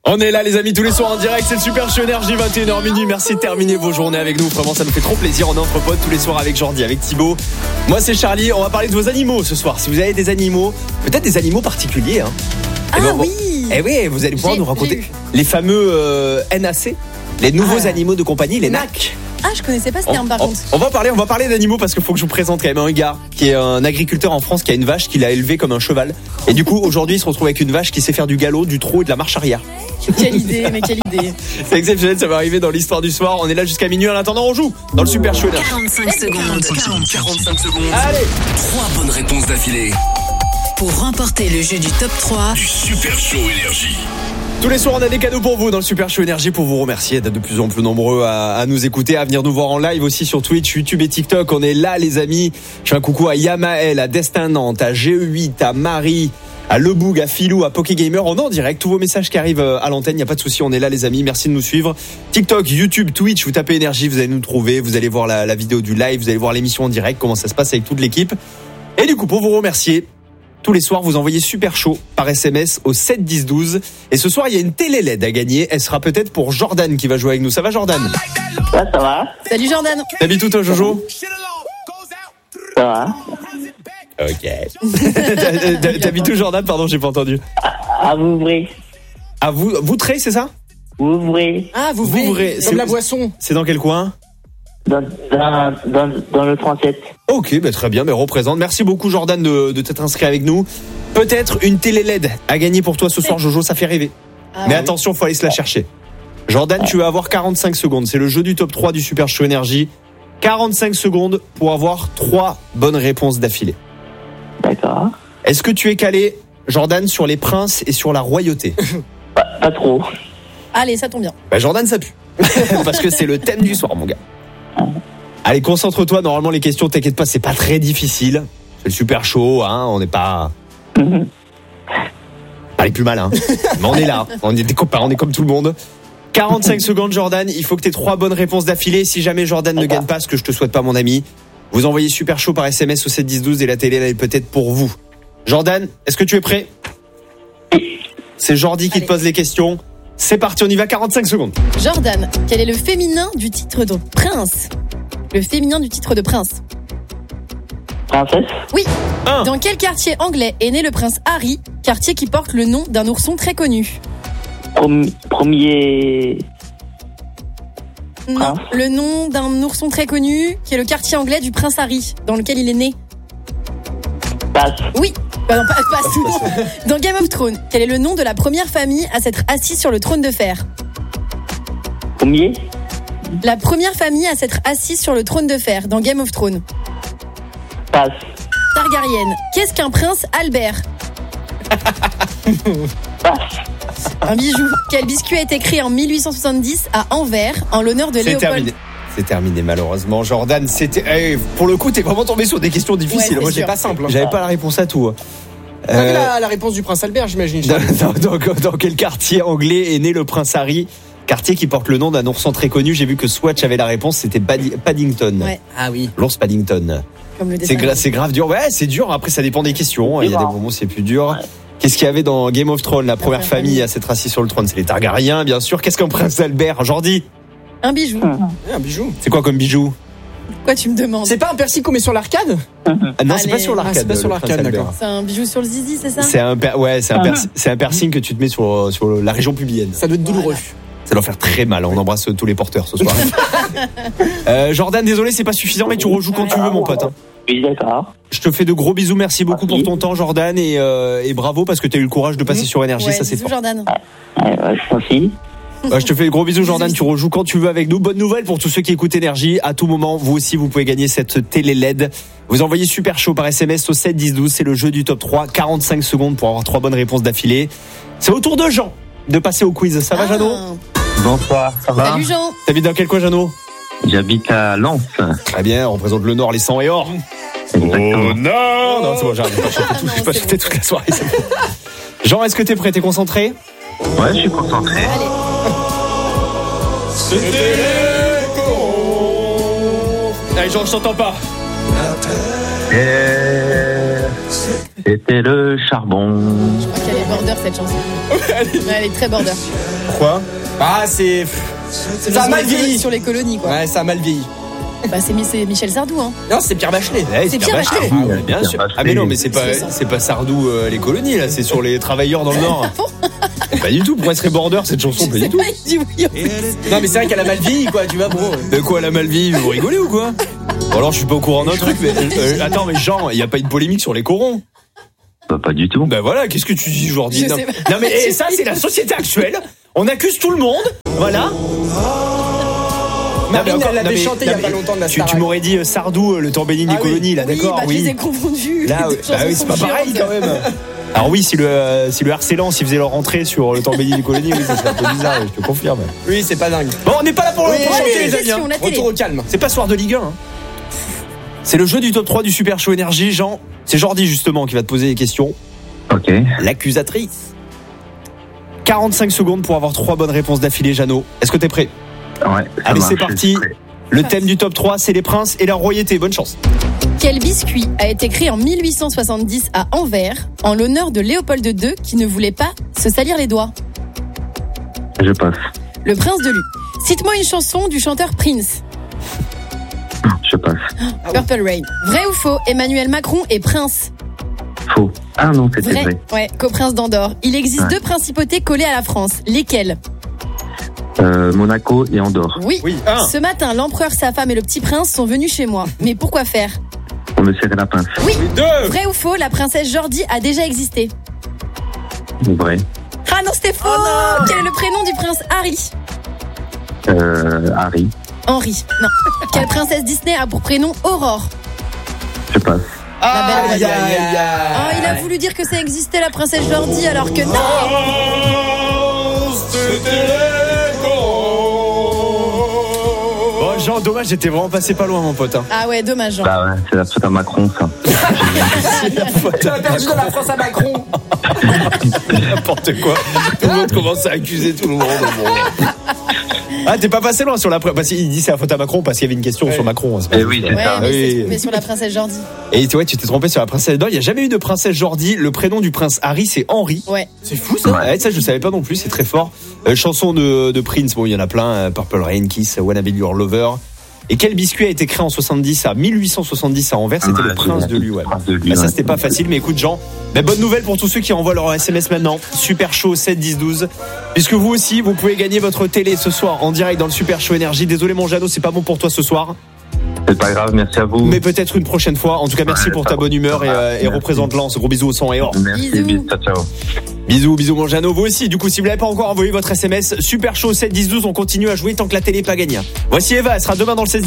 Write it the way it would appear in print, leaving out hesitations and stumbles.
On est là les amis tous les soirs en direct, c'est le Super Show Énergie 21h minuit. Merci de terminer vos journées avec nous, vraiment ça nous fait trop plaisir. On est entre potes tous les soirs avec Jordi, avec Thibaut. Moi c'est Charlie, on va parler de vos animaux ce soir. Si vous avez des animaux, peut-être des animaux particuliers Oui. Oui, vous allez pouvoir nous raconter les fameux NAC, les nouveaux animaux de compagnie, les NAC. Ah, je connaissais pas ce terme par contre. On va parler d'animaux parce qu'il faut que je vous présente quand même un gars qui est un agriculteur en France qui a une vache qu'il a élevée comme un cheval. Et du coup, aujourd'hui, il se retrouve avec une vache qui sait faire du galop, du trot et de la marche arrière. Quelle idée. C'est exceptionnel, ça va arriver dans l'histoire du soir. On est là jusqu'à minuit. En attendant, on joue dans le Super Show. 45 secondes. Allez, 3 bonnes réponses d'affilée pour remporter le jeu du top 3 du Super Show Énergie. tous les soirs, on a des cadeaux pour vous dans le Super Show Énergie pour vous remercier d'être de plus en plus nombreux à nous écouter, à venir nous voir en live aussi sur Twitch, YouTube et TikTok. On est là, les amis. Je fais un coucou à Yamael, à Destin Nantes, à GE8, à Marie, à Leboug, à Philou, à Pokégamer. On est en direct. Tous vos messages qui arrivent à l'antenne, il n'y a pas de souci. On est là, les amis. Merci de nous suivre. TikTok, YouTube, Twitch, vous tapez Énergie, vous allez nous trouver. Vous allez voir la vidéo du live, vous allez voir l'émission en direct, comment ça se passe avec toute l'équipe. Et du coup, pour vous remercier, tous les soirs, vous envoyez Super Show par SMS au 7 10 12. Et ce soir, il y a une télé LED à gagner. Elle sera peut-être pour Jordan qui va jouer avec nous. Ça va, Jordan? Ouais, ça va. Salut Jordan. T'habites où, toi, Jojo? Ça va. Ok. T'habites où, Jordan? Pardon, j'ai pas entendu. À Vouvray. Ah, Voutray, c'est ça? Vouvray. Ah, vous Vouvray. Comme la boisson. C'est dans quel coin? Dans le 37. Ok, très bien, représente. Merci beaucoup, Jordan, de t'être inscrit avec nous. Peut-être une télé LED à gagner pour toi ce soir, Jojo, ça fait rêver. Mais attention, faut aller se la chercher. Jordan, tu vas avoir 45 secondes. C'est le jeu du top 3 du Super Show Énergie. 45 secondes pour avoir 3 bonnes réponses d'affilée. D'accord. Est-ce que tu es calé, Jordan, sur les princes et sur la royauté? Pas trop. Allez, ça tombe bien. Jordan, ça pue. Parce que c'est le thème du soir, mon gars. Allez, concentre-toi. Normalement, les questions, t'inquiète pas, c'est pas très difficile. C'est le Super Show, hein. On n'est pas les plus malins. Mais on est là. On est des copains, on est comme tout le monde. 45 secondes, Jordan. Il faut que tu aies 3 bonnes réponses d'affilée. Si jamais Jordan ne gagne pas, ce que je te souhaite pas, mon ami, vous envoyez Super Show par SMS au 7 10 12 et la télé, elle est peut-être pour vous. Jordan, est-ce que tu es prêt? C'est Jordi qui te pose les questions. C'est parti, on y va, 45 secondes. Jordan, quel est le féminin du titre de prince? Le féminin du titre de prince. Princesse. Oui. 1. Dans quel quartier anglais est né le prince Harry, quartier qui porte le nom d'un ourson très connu? Premier. Non, Prince. le nom d'un ourson très connu, qui est le quartier anglais du prince Harry, dans lequel il est né. Passe. Oui. Non, pas. Dans Game of Thrones, quel est le nom de la première famille à s'être assise sur le trône de fer? Premier. La première famille à s'être assise sur le trône de fer dans Game of Thrones. Passe. Targaryen. Qu'est-ce qu'un prince Albert? Passe. Un bijou. Quel biscuit a été créé en 1870 à Anvers en l'honneur de Léopold? C'est terminé malheureusement. Jordan, c'était pour le coup, t'es vraiment tombé sur des questions difficiles. Ouais, Moi, c'est sûr. Pas simple. j'avais pas la réponse à tout. La réponse du prince Albert, j'imagine. Dans quel quartier anglais est né le prince Harry? Quartier qui porte le nom d'un ourson très connu. J'ai vu que Swatch avait la réponse, c'était Paddington. Ouais. Ah oui. L'ours Paddington. Comme le dessin. C'est grave dur. Ouais, c'est dur. Après, ça dépend des questions. Il y a des moments où c'est plus dur. Ouais. Qu'est-ce qu'il y avait dans Game of Thrones? La première famille à s'être assise sur le trône, c'est les Targaryens, bien sûr. Qu'est-ce qu'un prince Albert? Jordi, Un bijou. Un bijou. c'est quoi comme bijou? Quoi tu me demandes? C'est pas un persico mais sur l'arcade? Ah, non, c'est Allez. pas sur l'arcade. C'est pas sur le prince l'arcade, Albert. d'accord. C'est un bijou sur le zizi, c'est ça? C'est un piercing que tu te mets sur la région pubienne. Ça doit être douloureux. Ça doit faire très mal. On embrasse tous les porteurs ce soir. Jordan, désolé, c'est pas suffisant, mais tu rejoues quand tu veux, mon pote. Oui, d'accord. Je te fais de gros bisous. Merci beaucoup pour ton temps, Jordan, et bravo parce que tu as eu le courage de passer sur Énergie. Ouais, Ça, c'est bisous fort. Jordan. Merci. Je te fais de gros bisous, Jordan. Tu rejoues quand tu veux avec nous. Bonne nouvelle pour tous ceux qui écoutent Énergie. À tout moment, vous aussi, vous pouvez gagner cette télé LED. Vous envoyez Super Show par SMS au 7 10 12. C'est le jeu du top 3. 45 secondes pour avoir 3 bonnes réponses d'affilée. C'est au tour de Jean de passer au quiz. Ça va, Jeannot? Bonsoir, ça va? Salut Jean. T'habites dans quel coin, Jeannot? J'habite à Lens. Très bien, on représente le Nord, les 100 et or. Exactement. Non, c'est bon, j'arriête. Je vais pas chanter toute la soirée. c'est bon. Jean, est-ce que t'es prêt? T'es concentré? Ouais, je suis concentré. Allez. Allez, Jean, je t'entends pas. C'était le charbon. Je crois qu'elle est border cette chanson. Ouais, elle est très border. Pourquoi? Ah, c'est. Ça a mal vieilli. Sur les colonies, quoi. Ouais, ça a mal vieilli. Bah, c'est Michel Sardou, hein. Non, c'est Pierre Bachelet. Ouais, C'est Pierre Bachelet. Ah, ouais, bien Pierre sûr. Bachelet. Ah mais non, mais c'est C'est pas Sardou les colonies là, c'est sur les travailleurs dans le Nord. Pas du tout. Pourquoi elle serait border cette chanson? Pas du C'est tout. pas du oui. Non, mais c'est vrai qu'elle a mal vieilli, quoi. Tu vois, bon. De quoi la mal vie? Vous rigolez ou quoi? Bon, alors je suis pas au courant d'un truc. Mais, attends, mais genre, il y a pas eu de polémique sur les corons? Bah, pas du tout. Ben voilà, qu'est-ce que tu dis aujourd'hui? Je Non, sais pas. non, mais ça c'est la société actuelle. On accuse tout le monde. Voilà. Marine, encore- elle l'avait non, mais- chanté il y a non, pas mais longtemps de la Tu Starac. m'aurais dit Sardou, le temps béni des Ah oui. colonies, là, Oui, d'accord? bah, je les ai confondus. Là, Les deux chansons c'est pas sont pareil géantes. quand même. Alors oui, si le harcelant, s'il faisait leur rentrée sur le temps béni des colonies, oui, ça serait un peu bizarre, je te confirme. Oui, c'est pas dingue. Bon, on n'est pas là pour Oui, pour chanter allez, les amis. question, hein. la télé. Retour au calme. C'est pas soir de Ligue 1. Hein. C'est le jeu du top 3 du Super Show Énergie, Jean. C'est Jordi justement qui va te poser des questions. Ok. L'accusatrice. 45 secondes pour avoir 3 bonnes réponses d'affilée, Jeannot. Est-ce que t'es prêt? Ouais. ça Allez, marche, c'est parti. je suis prêt. Le thème du top 3, c'est les princes et la royauté. Bonne chance. Quel biscuit a été créé en 1870 à Anvers en l'honneur de Léopold II qui ne voulait pas se salir les doigts? Je passe. Le prince de Lu. Cite-moi une chanson du chanteur Prince. Je passe. Purple Rain. Vrai ou faux? Emmanuel Macron est prince. Faux. Ah non, c'était Vrai. vrai. Ouais, co-prince d'Andorre. Il existe Ouais. 2 principautés collées à la France. Lesquelles? Monaco et Andorre. Oui. Oui. Ce matin, l'empereur, sa femme et le petit prince sont venus chez moi. Mais pourquoi faire? On me serrait la pince. Oui. 2. Vrai ou faux? La princesse Jordi a déjà existé. Vrai. Ah non, c'était faux. Quel est le prénom du prince Harry? Harry. Henri. Non. Quelle princesse Disney a pour prénom Aurore? Je passe. La belle Aïe, Aurore. aïe, aïe, Oh, aïe. il a voulu dire que ça existait, la princesse Jordi, alors que non. Bon, Jean, dommage, j'étais vraiment passé pas loin, mon pote. Hein. Ah ouais, dommage, Jean. Bah ouais, c'est la faute à Macron, ça. Tu as perdu de la France à Macron. N'importe quoi. Tout le monde commence à accuser tout le monde. Bon. Ah, t'es pas passé loin sur la parce qu'il dit c'est la faute à Macron parce qu'il y avait une question sur Macron. C'est pas Eh oui, juste, c'est Ouais, ça. mais, Oui. mais sur la princesse Jordi. Et ouais, tu t'es trompé sur la princesse. Non, il n'y a jamais eu de princesse Jordi. Le prénom du prince Harry, c'est Henri. Ouais. C'est fou, ça. Ouais, ça, je savais pas non plus, c'est très fort. Chanson de Prince, bon, il y en a plein. Purple Rain, Kiss, Wanna Be Your Lover. Et quel biscuit a été créé en 1870 à Anvers? C'était le prince de Lu. Ouais. Prince de Lu, Bah, ça, ouais. c'était pas facile, mais écoute, Jean, bonne nouvelle pour tous ceux qui envoient leur SMS maintenant. Super Show 7 10 12. Puisque vous aussi, vous pouvez gagner votre télé ce soir en direct dans le Super Show Énergie. Désolé, mon Jeannot, c'est pas bon pour toi ce soir. C'est pas grave, merci à vous. Mais peut-être une prochaine fois. En tout cas, merci Ouais, pour ça ta va. bonne humeur et Merci. représente Lens. Gros bisous au sang et or. Merci, Bisous. bisous, ciao, ciao. Bisous, mon Jeannot. Vous aussi, du coup, si vous l'avez pas encore envoyé votre SMS, Super Show 7 10 12, on continue à jouer tant que la télé n'est pas gagnée. Voici Eva, elle sera demain dans le 16